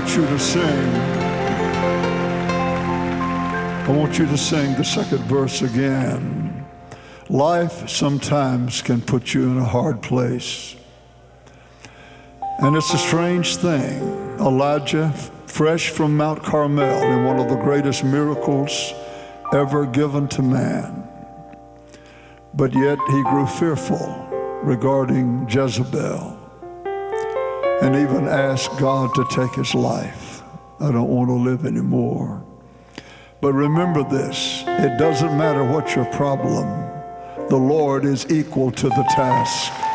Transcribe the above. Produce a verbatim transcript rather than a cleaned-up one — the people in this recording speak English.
want you to sing. I want you to sing the second verse again. Life sometimes can put you in a hard place. And it's a strange thing. Elijah, fresh from Mount Carmel in one of the greatest miracles ever given to man. But yet he grew fearful regarding Jezebel and even asked God to take his life. I don't want to live anymore. But remember this, it doesn't matter what your problem, the Lord is equal to the task.